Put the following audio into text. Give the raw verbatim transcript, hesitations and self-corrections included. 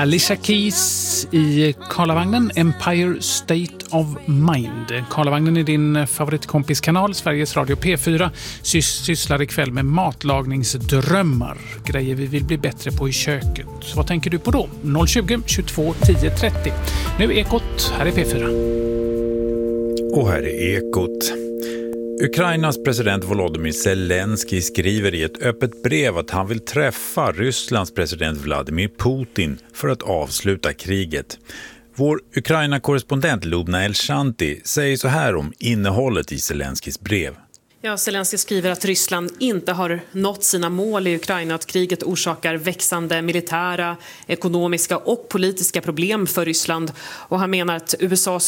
Alicia Keys i Karlavagnen, Empire State of Mind. Karlavagnen är din favoritkompiskanal, Sveriges Radio P fyra, sys- sysslar ikväll med matlagningsdrömmar. Grejer vi vill bli bättre på i köket. Vad tänker du på då? noll tjugo, tjugotvå, tio, trettio. Nu är Ekot, här är P fyra. Och här är Ekot. Ukrainas president Volodymyr Zelensky skriver i ett öppet brev att han vill träffa Rysslands president Vladimir Putin för att avsluta kriget. Vår Ukraina-korrespondent Lubna Elshanti säger så här om innehållet i Zelenskys brev. Ja, Zelensky skriver att Ryssland inte har nått sina mål i Ukraina, att kriget orsakar växande militära, ekonomiska och politiska problem för Ryssland. Och han menar att U S A:s